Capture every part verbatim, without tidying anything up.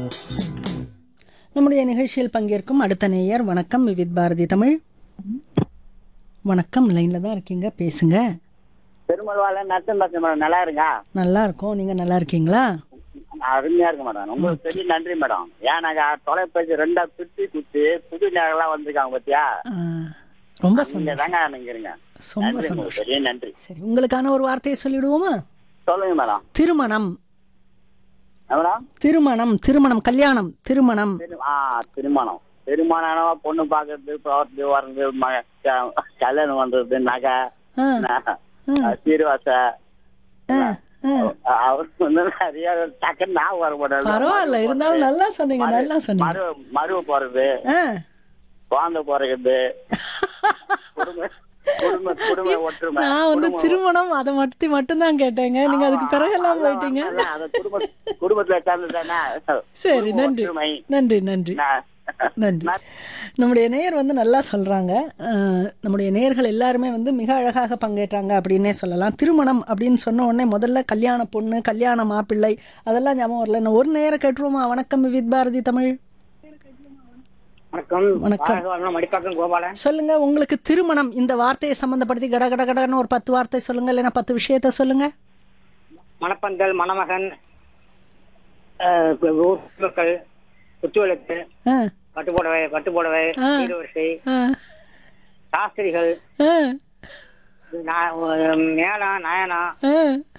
நம்முடைய நிகழ்ச்சியில் பங்கேற்கும் அடுத்த நேயர். வணக்கம் விவித் பாரதி தமிழ். வணக்கம், லைன்ல தான் இருக்கீங்க, பேசுங்க. பெருமளவால நத்தம் பார்த்து மேடம், நல்லா இருங்க. நல்லா இருக்கோம், நீங்க நல்லா இருக்கீங்களா? அருமையா இருக்கு மேடம். உங்களுக்கு பெரிய நன்றி மேடம். ஏன்னாக்கா தொலைபேசி ரெண்டா பிரிச்சு குத்து புது நேரெல்லாம் வந்திருக்காங்க பாத்தியா, ஆ, ரொம்ப நீங்க சந்தோஷம். தாங்க நீங்க இருங்க. ரொம்ப நன்றி உங்களுக்கு, சந்தோஷம். பெரிய நன்றி. சரி, உங்களுக்கான ஒரு வார்த்தையை சொல்லிடுவோமா? சொல்லுங்க மேடம். திருமணம். என்ன மேடம்? திருமணம், திருமணம், கல்யாணம், திருமணம். திரு- ஆ திருமணம். திருமணம் பொண்ணு பாக்குறது, போறது, வர்றது, ம- க- கல்யாணம் பண்றது, நகை, ஆ, ந- ஆ, சீர்வாசை, ஆ, ஆ. அவர் வந்து நிறைய டக்குன்னு ஞாபகம் வர மாட்டாரு. பரவாயில்ல, இருந்தாலும் நல்லா சொன்னீங்க, மறு- நல்லா சொன்னீங்க. மறு மருவு போறது, ஆ. குழந்தை பிறகுது, குடும்ப குடும்ப குடும்ப ஒற்றுமை. நான் வந்து குடும்ப- திருமணம் அதை மட்டும் மட்டும்தான் கேட்டேங்க, நீங்க அதுக்கு பிறகெல்லாம் அதான் போயிட்டீங்க. அதான் அது குடும்ப குடும்பத்துல சேர்ந்துதானே. சரி, குடும்ப நன்றி ஒற்றுமை. நன்றி நன்றி நான் நன்றி. நம்முடைய நேயர் வந்து நல்லா சொல்றாங்க. அஹ், நம்முடைய நேயர்கள் எல்லாருமே வந்து மிக அழகாக பங்கேற்றாங்க அப்படின்னே சொல்லலாம். திருமணம் அப்படின்னு சொன்ன உடனே முதல்ல கல்யாண பொண்ணு, கல்யாண மாப்பிள்ளை, அதெல்லாம் ஞாபகம் வரல. இன்னும் ஒரு நேரம் கேட்டுருவோமா? வணக்கம் விவித் பாரதி தமிழ். வணக்கம். வணக்கம். வாழ்க மடிப்பாக்கம் கோபாலன். சொல்லுங்க, உங்களுக்கு திருமணம் இந்த வார்த்தையை சம்பந்தப்படுத்தி கட கட கடன்னு ஒரு பத்து வார்த்தை சொல்லுங்க, இல்லைன்னா பத்து விஷயத்த சொல்லுங்க. மணப்பந்தல், மணமகன், அஹ், ஊர் மக்கள், குத்துவிளக்கு, ஆ, பட்டுப்புடவை, பட்டுப்புடவை, ஆ. சீர்வரிசை, ஆ, சாஸ்திரிகள், ஆ, நா- மேளம், நயனம், ஆ.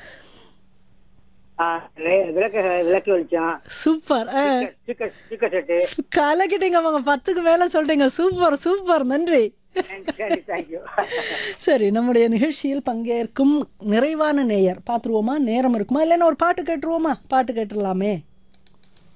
அஹ், வி- விளக்கு விளக்கு வெளிச்சம், சூப்பர். ஆ. Speaker speaker set. கலக்கிட்டீங்க, அவங்க பத்துக்கு மேல சொல்றீங்க. சூப்பர் சூப்பர், நன்றி. தேங்க்யூ. சரி, நம்முடைய நிகழ்ச்சியில் பங்கேற்கும் நிறைவான நேயர் பார்த்துருவோமா? நேரம் இருக்குமா, இல்லைன்னா ஒரு பாட்டு கேட்டுருவோமா? பாட்டு கேட்டுடலாமே.